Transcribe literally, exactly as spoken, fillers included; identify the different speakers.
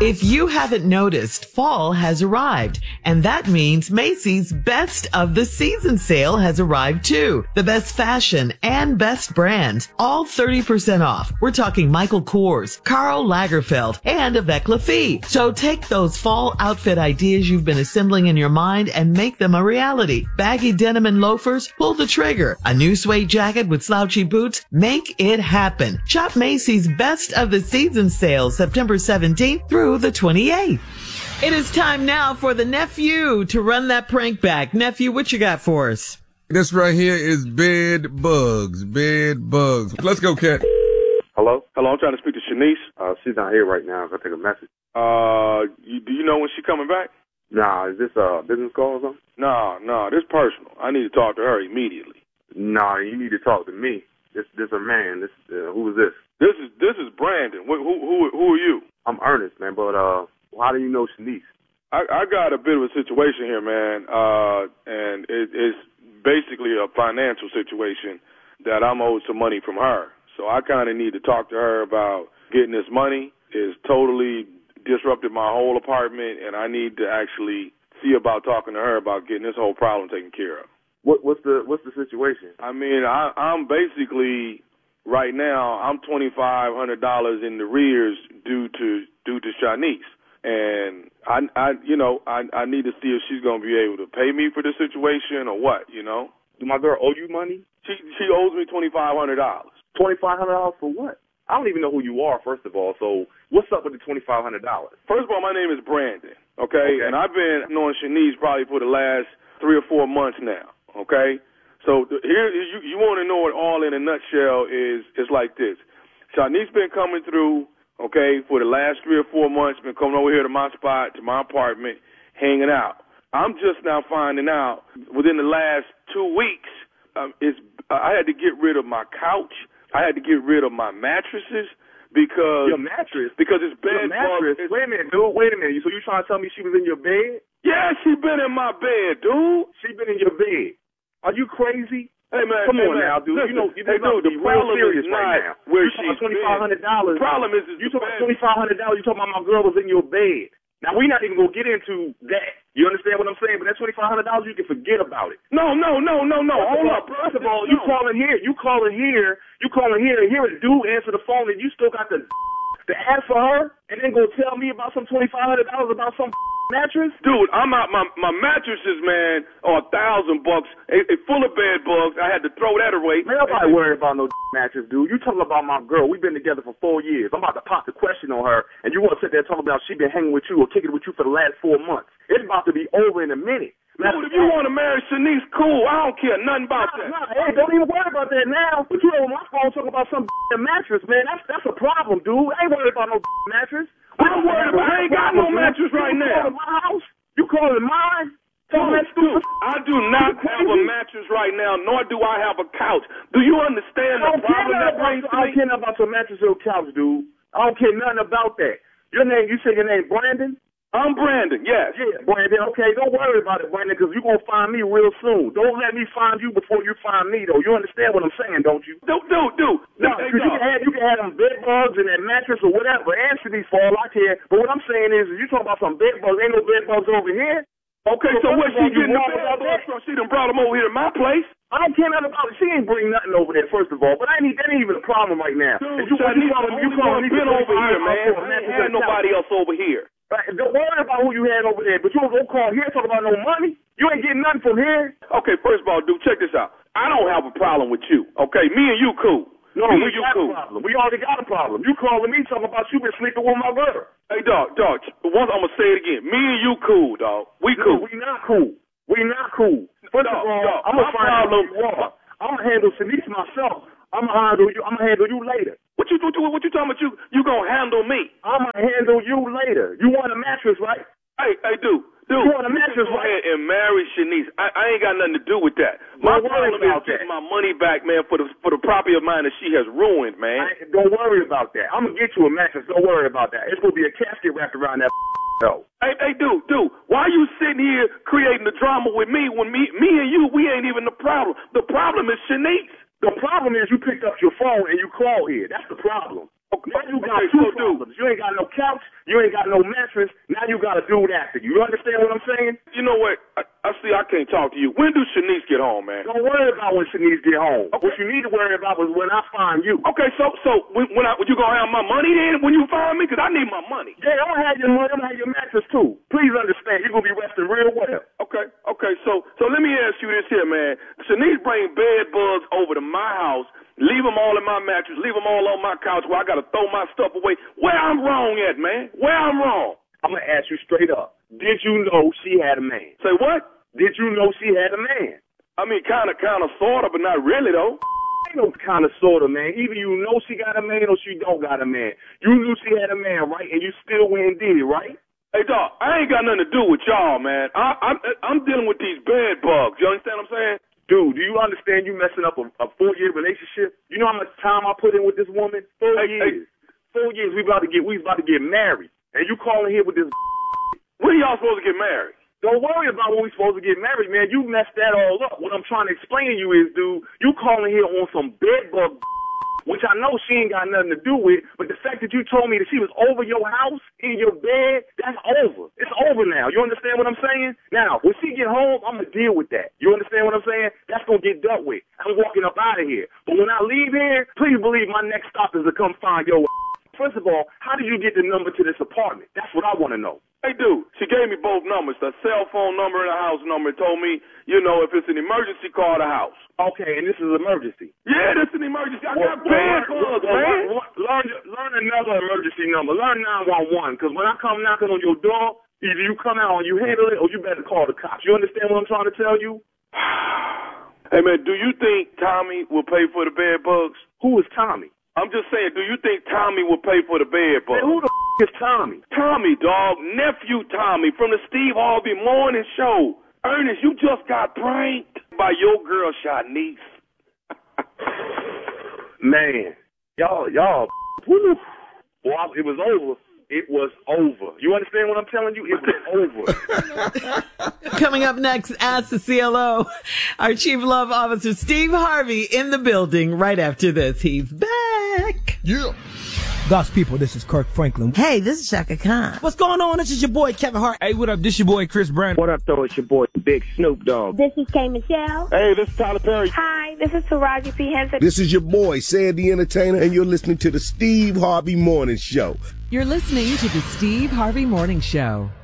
Speaker 1: If you haven't noticed, fall has arrived, and that means Macy's Best of the Season sale has arrived too. The best fashion and best brands, all thirty percent off. We're talking Michael Kors, Karl Lagerfeld, and Avec La Fille. So take those fall outfit ideas you've been assembling in your mind and make them a reality. Baggy denim and loafers, pull the trigger. A new suede jacket with slouchy boots, make it happen. Shop Macy's Best of the Season sale September seventeenth through the twenty-eighth. It is time now for the nephew to run that prank back. Nephew, what you got for us?
Speaker 2: This right here is bed bugs. Bed bugs. Let's go, Cat.
Speaker 3: Hello? Hello, I'm trying to speak to Shanice. Uh, she's not here right now. I'll take a message. Uh, you, do you know when she's coming back? Nah, is this a business call or something? No, no, this is personal. I need to talk to her immediately. Nah, you need to talk to me. This, this a man. This, uh, who is this? This is, this is Brandon. Who, who, who are you? I'm Ernest, man, but, uh, how do you know Shanice? I, I got a bit of a situation here, man, uh, and it, it's basically a financial situation that I'm owed some money from her. So I kind of need to talk to her about getting this money. It's totally disrupted my whole apartment, and I need to actually see about talking to her about getting this whole problem taken care of. What, what's the what's the situation? I mean, I, I'm basically right now I'm twenty-five hundred dollars in the rears due to due to Shanice. And I, I, you know, I, I need to see if she's gonna be able to pay me for the situation or what, you know. Do my girl owe you money? She, she owes me twenty-five hundred dollars. Twenty-five hundred dollars for what? I don't even know who you are, first of all. So what's up with the twenty-five hundred dollars? First of all, my name is Brandon. Okay? okay, and I've been knowing Shanice probably for the last three or four months now. Okay, so the, here you you want to know it all in a nutshell is is like this. Shanice been coming through. Okay, for the last three or four months, been coming over here to my spot, to my apartment, hanging out. I'm just now finding out within the last two weeks, um, it's, uh, I had to get rid of my couch. I had to get rid of my mattresses because your mattress because it's bed bugs. Wait a minute, dude. Wait a minute. So you trying to tell me she was in your bed? Yeah, she been in my bed, dude. She been in your bed. Are you crazy? Hey, man, come hey, on man. now, dude. Listen, you know, you hey, dude, the problem is not right now. Where you she's twenty-five hundred dollars. The problem is, is you talking about twenty-five hundred dollars. You talking about my girl was in your bed. Now, we're not even going to get into that. You understand what I'm saying? But that twenty-five hundred dollars, you can forget about it. No, no, no, no, no. Hold up. First of all, you calling here. You calling here. You calling here. And here a dude answer the phone, and you still got the to ask for her, and then go tell me about some twenty-five hundred dollars about some mattress? Dude, I'm out. My my mattresses, man, are a thousand bucks. It, it full of bed bugs. I had to throw that away. Man, nobody worried about no mattress, dude. You talking about my girl? We've been together for four years. I'm about to pop the question on her, and you want to sit there talking about she been hanging with you or kicking with you for the last four months. It's about to be over in a minute. Dude, if you want to marry Shanice, cool. I don't care nothing about nah, that. Nah, hey, don't even worry about that now. But you on my phone talking about some mattress, man. That's that's a problem, dude. I ain't worried about no mattress. I'm worried about. I ain't got no mattress right now. You calling my house? You calling mine? Dude, dude, I do not have a mattress right now, nor do I have a couch. Do you understand the problem that brings to me? I don't care nothing about your mattress or couch, dude. I don't care nothing about that. Your name, you say your name Brandon? I'm Brandon, yes. Yeah, Brandon, okay, don't worry about it, Brandon, because you're going to find me real soon. Don't let me find you before you find me, though. You understand what I'm saying, don't you? Do, do, do. No, because you can have, you can have them bed bugs and that mattress or whatever. Answer these for all I care. But what I'm saying is, you talking about some bed bugs, ain't no bed bugs over here. Okay, so, so where's she getting the bed bugs from? She done brought them over here to my place. I don't care nothing about it. She ain't bring nothing over there, first of all. But I ain't, that ain't even a problem right now. Dude, you, so you calling, you calling me over here, man. I ain't had nobody else over here. Right, don't worry about who you had over there, but you don't go call here talking about no money. You ain't getting nothing from here. Okay, first of all, dude, check this out. I don't have a problem with you, okay? Me and you cool. No, me we and you got cool. a problem. We already got a problem. You calling me talking about you been sleeping with my girl. Hey, dog, dog, once I'm going to say it again. Me and you cool, dog. We cool. No, we not cool. We not cool. First dog, of all, dog, I'm going to find out who you are. I'm going to handle Shanice myself. I'm going to handle you. I'm going to handle you later. What you, what you, what you talking about? You, you going to handle me? I'm going to handle you later. You want a mattress, right? Hey, hey, dude. Dude, you want a mattress, right? Go ahead and marry Shanice. I, I ain't got nothing to do with that. My problem is getting my money back, man, for the for the property of mine that she has ruined, man. I, don't worry about that. I'm going to get you a mattress. Don't worry about that. It's going to be a casket wrapped around that no. Hey, hey, dude, dude, why are you sitting here creating the drama with me when me, me and you, we ain't even the problem? The problem is Shanice. The problem is you picked up your phone and you called here. That's the problem. Okay, now you got okay, two so problems. Dude. You ain't got no couch, you ain't got no mattress, now you got a dude after you. You understand what I'm saying? You know what? I, I see I can't talk to you. When do Shanice get home, man? Don't worry about when Shanice get home. Okay. What you need to worry about is when I find you. Okay, so so when, when I when you gonna have my money then when you find me? Because I need my money. Yeah, I'm gonna have your money, I'm gonna have your mattress too. Please understand, you're gonna be resting real well. Okay, okay, so so let me ask you this here, man. Shanice bring bed bugs over to my house. Leave them all in my mattress. Leave them all on my couch where I got to throw my stuff away. Where I'm wrong at, man? Where I'm wrong? I'm going to ask you straight up. Did you know she had a man? Say what? Did you know she had a man? I mean, kind of, kind of, sort of, but not really, though. Ain't no kind of, sort of, man. Either you know she got a man or she don't got a man. You knew she had a man, right? And you still went and did it, right? Hey, dog, I ain't got nothing to do with y'all, man. I, I'm, I'm dealing with these bed bugs. You understand what I'm saying? Dude, do you understand you messing up a, a four-year relationship? You know how much time I put in with this woman? Four hey, years. Hey. Four years. We about to get. We about to get married, and you calling here with this. When are y'all supposed to get married? Don't worry about when we supposed to get married, man. You messed that all up. What I'm trying to explain to you is, dude, you calling here on some bedbug, which I know she ain't got nothing to do with, but the fact that you told me that she was over your house, in your bed, that's over. It's over now. You understand what I'm saying? Now, when she get home, I'm going to deal with that. You understand what I'm saying? That's going to get dealt with. I'm walking up out of here. But when I leave here, please believe my next stop is to come find your First of all, how did you get the number to this apartment? That's what I want to know. Hey, dude, she gave me both numbers, the cell phone number and the house number, and told me, you know, if it's an emergency, call the house. Okay, and this is an emergency. Yeah, this is an emergency. I well, got bad bugs, man. Learn, learn another emergency number. Learn nine one one, because when I come knocking on your door, either you come out and you handle it, or you better call the cops. You understand what I'm trying to tell you? Hey, man, do you think Tommy will pay for the bed bugs? Who is Tommy? I'm just saying, do you think Tommy will pay for the bed bugs? Hey, who the f*** is Tommy? Tommy, dog. Nephew Tommy from the Steve Harvey Morning Show. Ernest, you just got pranked by your girl, Shanice. Man, y'all, y'all, woo. Well, it was over. It was over. You understand what I'm telling you? It was over.
Speaker 1: Coming up next, Ask the C L O. Our Chief Love Officer, Steve Harvey, in the building right after this. He's back.
Speaker 2: Yeah.
Speaker 4: God's people, this is Kirk Franklin.
Speaker 5: Hey, this is Shaka Khan.
Speaker 4: What's going on? This is your boy, Kevin Hart.
Speaker 6: Hey, what up? This your boy, Chris Brown.
Speaker 7: What up, though? It's your boy, Big Snoop Dogg.
Speaker 8: This is K. Michelle.
Speaker 3: Hey, this is Tyler Perry.
Speaker 8: Hi, this is Taraji P. Henson.
Speaker 9: This is your boy, Sandy Entertainer, and you're listening to the Steve Harvey Morning Show.
Speaker 10: You're listening to the Steve Harvey Morning Show.